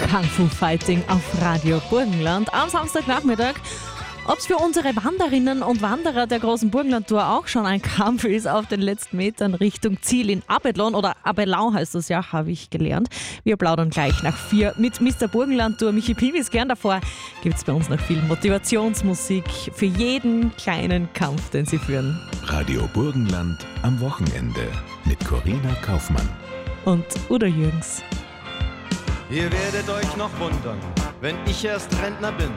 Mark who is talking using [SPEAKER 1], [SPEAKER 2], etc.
[SPEAKER 1] Kung Fu Fighting auf Radio Burgenland am Samstagnachmittag. Ob es für unsere Wanderinnen und Wanderer der großen Burgenland-Tour auch schon ein Kampf ist auf den letzten Metern Richtung Ziel in Abelon oder Abelau heißt das ja, habe ich gelernt. Wir plaudern gleich nach 4 mit Mr. Burgenland-Tour. Michi Pimis, gern davor gibt es bei uns noch viel Motivationsmusik für jeden kleinen Kampf, den sie führen.
[SPEAKER 2] Radio Burgenland am Wochenende mit Corinna Kaufmann
[SPEAKER 1] Und Udo Jürgens.
[SPEAKER 3] Ihr werdet euch noch wundern, wenn ich erst Rentner bin.